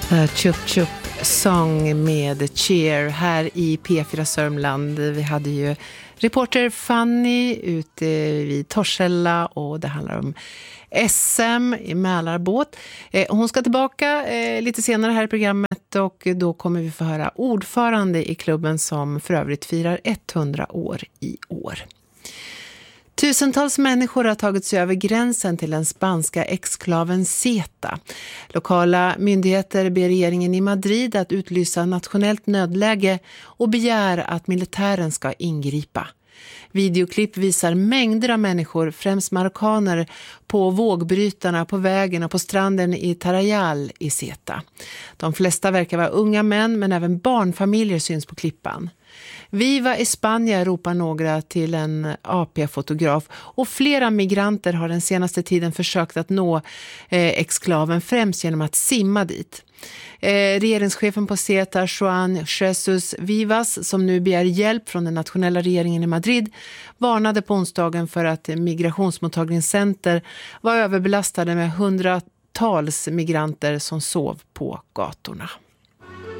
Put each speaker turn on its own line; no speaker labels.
Chup Chup Song med Cheer här i P4 Sörmland. Vi hade ju reporter Fanny ute vid Torshälla och det handlar om SM i Mälarbåt. Hon ska tillbaka lite senare här i programmet och då kommer vi få höra ordförande i klubben som för övrigt firar 100 år i år. Tusentals människor har tagit sig över gränsen till den spanska exklaven Ceuta. Lokala myndigheter ber regeringen i Madrid att utlysa nationellt nödläge och begär att militären ska ingripa. Videoklipp visar mängder av människor, främst marockaner, på vågbrytarna på vägen och på stranden i Tarajal i Ceuta. De flesta verkar vara unga män men även barnfamiljer syns på klippan. Viva España ropar några till en AP-fotograf och flera migranter har den senaste tiden försökt att nå exklaven främst genom att simma dit. Regeringschefen på Ceuta, Joan Jesus Vivas, som nu begär hjälp från den nationella regeringen i Madrid, varnade på onsdagen för att migrationsmottagningscenter var överbelastade med hundratals migranter som sov på gatorna.